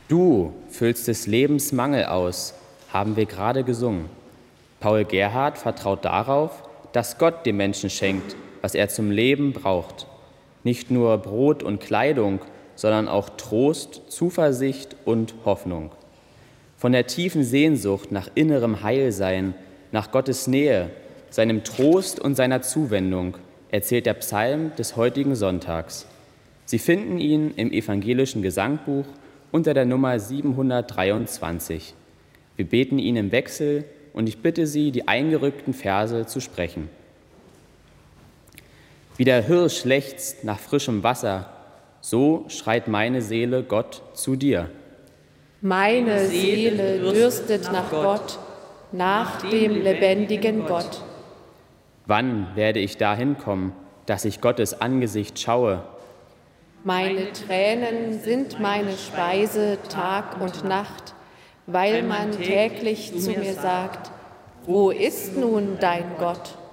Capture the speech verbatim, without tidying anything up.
Du füllst des Lebens Mangel aus, haben wir gerade gesungen. Paul Gerhardt vertraut darauf, dass Gott dem Menschen schenkt, was er zum Leben braucht. Nicht nur Brot und Kleidung, sondern auch Trost, Zuversicht und Hoffnung. Von der tiefen Sehnsucht nach innerem Heilsein, nach Gottes Nähe, seinem Trost und seiner Zuwendung erzählt der Psalm des heutigen Sonntags. Sie finden ihn im evangelischen Gesangbuch unter der Nummer siebenhundertdreiundzwanzig. Wir beten ihn im Wechsel und ich bitte Sie, die eingerückten Verse zu sprechen. Wie der Hirsch lechzt nach frischem Wasser, so schreit meine Seele Gott zu dir. Meine Seele dürstet nach Gott, nach dem lebendigen Gott. Wann werde ich dahin kommen, dass ich Gottes Angesicht schaue? Meine Tränen sind meine Speise Tag und Nacht, weil man täglich zu mir sagt, wo ist nun dein Gott?